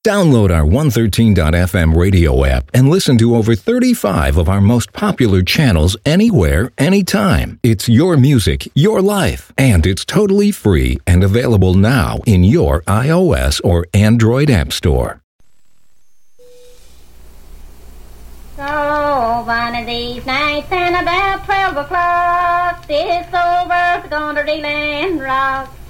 Download our 113.fm radio app and listen to over 35 of our most popular channels anywhere, anytime. It's your music, your life, and it's totally free and available now in your iOS or Android app store. So one of these nights and about 12 o'clock, this old bird's gonna Deland Rock.